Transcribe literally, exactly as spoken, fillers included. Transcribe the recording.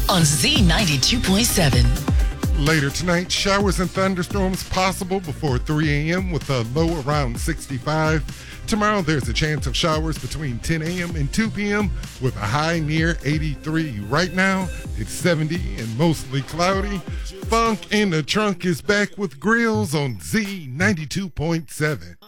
on Z ninety-two point seven. Later tonight, showers and thunderstorms possible before three a.m. with a low around sixty-five. Tomorrow, there's a chance of showers between ten a.m. and two p.m. with a high near eighty-three. Right now, it's seventy and mostly cloudy. Funk in the Trunk is back with Grills on Z ninety-two point seven.